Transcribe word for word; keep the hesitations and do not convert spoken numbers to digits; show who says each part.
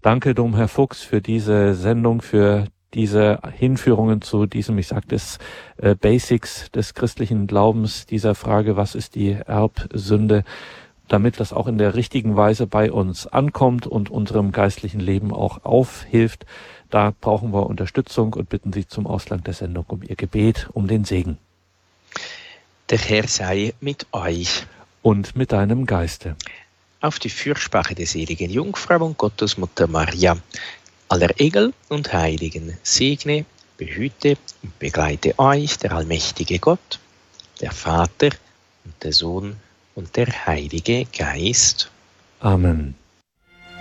Speaker 1: Danke, Domherr Fuchs, für diese Sendung, für diese Hinführungen zu diesem, ich sagte es, äh, Basics des christlichen Glaubens, dieser Frage, was ist die Erbsünde, damit das auch in der richtigen Weise bei uns ankommt und unserem geistlichen Leben auch aufhilft. Da brauchen wir Unterstützung und bitten Sie zum Ausgang der Sendung um Ihr Gebet, um den Segen.
Speaker 2: Der Herr sei mit euch.
Speaker 1: Und mit deinem Geiste.
Speaker 2: Auf die Fürsprache der seligen Jungfrau und Gottesmutter Maria, aller Engel und Heiligen, segne, behüte und begleite euch der allmächtige Gott, der Vater und der Sohn und der Heilige Geist.
Speaker 1: Amen.